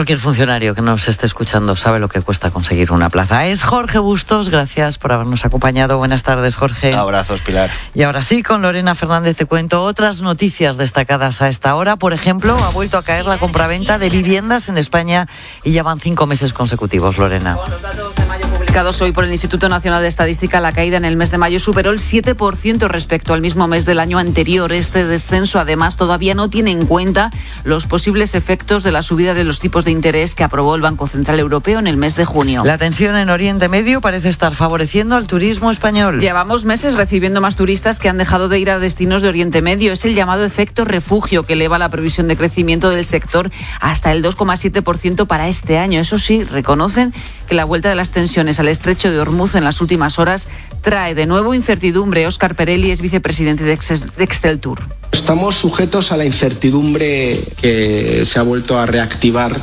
Cualquier funcionario que nos esté escuchando sabe lo que cuesta conseguir una plaza. Es Jorge Bustos, gracias por habernos acompañado. Buenas tardes, Jorge. Abrazos, Pilar. Y ahora sí, con Lorena Fernández te cuento otras noticias destacadas a esta hora. Por ejemplo, ha vuelto a caer la compraventa de viviendas en España y ya van 5 meses consecutivos, Lorena. Con los datos de mayo publicados hoy por el Instituto Nacional de Estadística, la caída en el mes de mayo superó el 7% respecto al mismo mes del año anterior. Este descenso, además, todavía no tiene en cuenta los posibles efectos de la subida de los tipos de interés que aprobó el Banco Central Europeo en el mes de junio. La tensión en Oriente Medio parece estar favoreciendo al turismo español. Llevamos meses recibiendo más turistas que han dejado de ir a destinos de Oriente Medio. Es el llamado efecto refugio que eleva la previsión de crecimiento del sector hasta el 2,7% para este año. Eso sí, reconocen que la vuelta de las tensiones al estrecho de Hormuz en las últimas horas trae de nuevo incertidumbre. Óscar Perelli es vicepresidente de Exceltur. Estamos sujetos a la incertidumbre que se ha vuelto a reactivar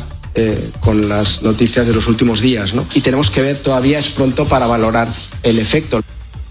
con las noticias de los últimos días, ¿no? Y tenemos que ver, todavía es pronto para valorar el efecto.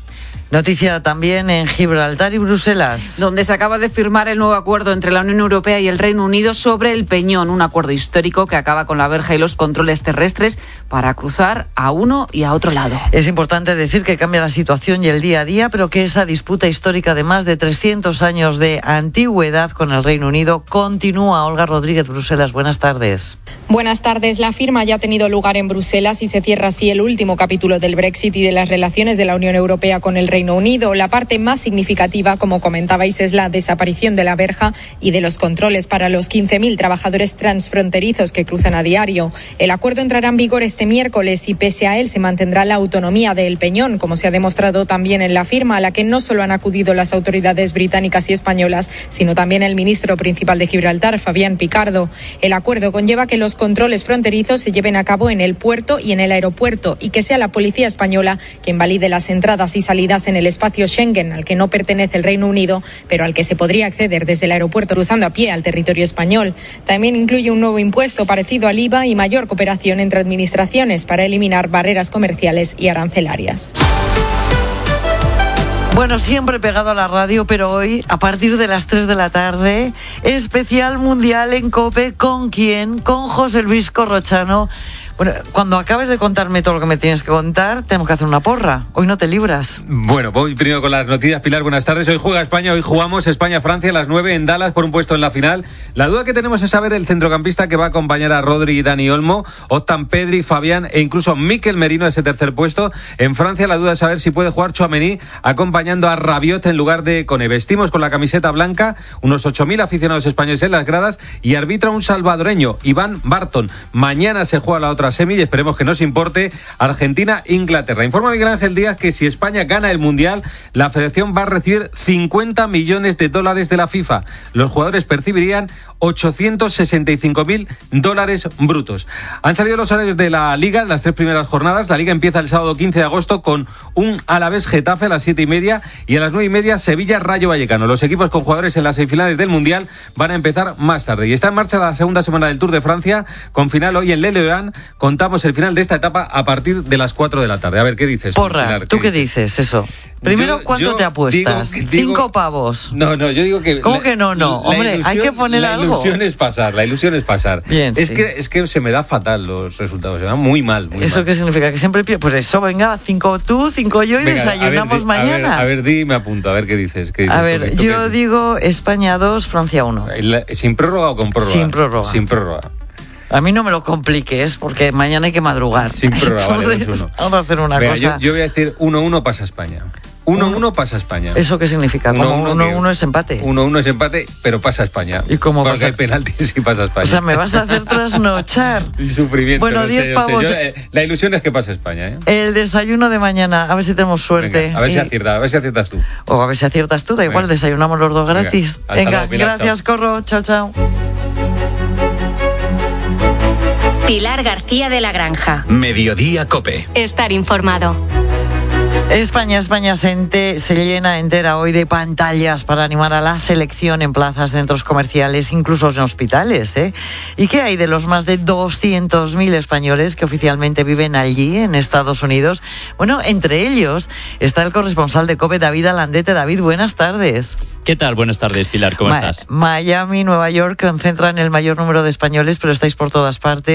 Noticia también en Gibraltar y Bruselas, donde se acaba de firmar el nuevo acuerdo entre la Unión Europea y el Reino Unido sobre el Peñón, un acuerdo histórico que acaba con la verja y los controles terrestres para cruzar a uno y a otro lado. Es importante decir que cambia la situación y el día a día, pero que esa disputa histórica de más de 300 años de antigüedad con el Reino Unido continúa. Olga Rodríguez, Bruselas, buenas tardes. Buenas tardes. La firma ya ha tenido lugar en Bruselas y se cierra así el último capítulo del Brexit y de las relaciones de la Unión Europea con el Reino Unido. La parte más significativa, como comentabais, es la desaparición de la verja y de los controles para los 15.000 trabajadores transfronterizos que cruzan a diario. El acuerdo entrará en vigor este miércoles y pese a él se mantendrá la autonomía del Peñón, como se ha demostrado también en la firma, a la que no solo han acudido las autoridades británicas y españolas, sino también el ministro principal de Gibraltar, Fabián Picardo. El acuerdo conlleva que los controles fronterizos se lleven a cabo en el puerto y en el aeropuerto y que sea la policía española quien valide las entradas y salidas en el espacio Schengen, al que no pertenece el Reino Unido, pero al que se podría acceder desde el aeropuerto cruzando a pie al territorio español. También incluye un nuevo impuesto parecido al IVA y mayor cooperación entre administraciones para eliminar barreras comerciales y arancelarias. Bueno, siempre pegado a la radio, pero hoy, a partir de las 3 de la tarde, especial mundial en COPE. ¿Con quién? Con José Luis Corrochano. Bueno, cuando acabes de contarme todo lo que me tienes que contar, tenemos que hacer una porra. Hoy no te libras. Bueno, voy primero con las noticias. Pilar, buenas tardes. Hoy juega España, hoy jugamos España-Francia a las 9 en Dallas por un puesto en la final. La duda que tenemos es saber el centrocampista que va a acompañar a Rodri y Dani Olmo, optan Pedri, Fabián e incluso Mikel Merino a ese tercer puesto. En Francia la duda es saber si puede jugar Tchouaméni acompañando a Rabiot en lugar de Koné. Vestimos con la camiseta blanca, unos 8.000 aficionados españoles en las gradas y arbitra un salvadoreño, Iván Barton. Mañana se juega la otra semi y esperemos que nos importe Argentina-Inglaterra. Informa Miguel Ángel Díaz que si España gana el Mundial, la federación va a recibir 50 millones de dólares de la FIFA. Los jugadores percibirían 865.000 dólares brutos. Han salido los horarios de la Liga en las 3 primeras jornadas. La Liga empieza el sábado 15 de agosto con un Alavés-Getafe a las 7:30 y a las 9:30 Sevilla-Rayo Vallecano. Los equipos con jugadores en las semifinales del Mundial van a empezar más tarde. Y está en marcha la segunda semana del Tour de Francia con final hoy en Leleurán. Contamos el final de esta etapa a partir de las 4 de la tarde. A ver, ¿qué dices? Porra, Pilar, ¿tú qué dices eso? Primero, ¿cuánto te apuestas? Digo, 5 pavos. No, yo digo que... ¿Cómo que no? Hombre, hay que poner algo. La ilusión es pasar. Bien, es sí. que se me da fatal los resultados, se me da muy mal. ¿Eso qué significa? Que siempre pierdo. Pues eso, venga, 5 tú, 5 yo y venga, desayunamos mañana. A ver, me apunto, a ver qué dices. A ver, yo digo España 2, Francia 1. ¿Sin prórroga o con prórroga? Sin prórroga. Sin prórroga. A mí no me lo compliques, porque mañana hay que madrugar. Sin prórroga, vale, 2-1. Vamos a hacer una cosa. Yo voy a decir 1-1 pasa España. 1-1 pasa España. ¿Eso qué significa? Como 1-1 es empate. 1-1 es empate, pero pasa España. ¿Y cómo pasa? Porque hay penaltis y pasa España. O sea, me vas a hacer trasnochar. Y sufrimiento. Bueno, no 10 pavos. La ilusión es que pase España, ¿eh? El desayuno de mañana, a ver si tenemos suerte. Venga, a ver si aciertas tú. O a ver si aciertas tú, da igual, desayunamos los dos gratis. Venga, luego, Pilar, gracias, chao. Corro. Chao. Pilar García de la Granja. Mediodía COPE. Estar informado. España se llena entera hoy de pantallas para animar a la selección en plazas, centros comerciales, incluso en hospitales, ¿eh? ¿Y qué hay de los más de 200.000 españoles que oficialmente viven allí, en Estados Unidos? Bueno, entre ellos está el corresponsal de COPE, David Alandete. David, buenas tardes. ¿Qué tal? Buenas tardes, Pilar. ¿Cómo estás? Miami, Nueva York concentran el mayor número de españoles, pero estáis por todas partes.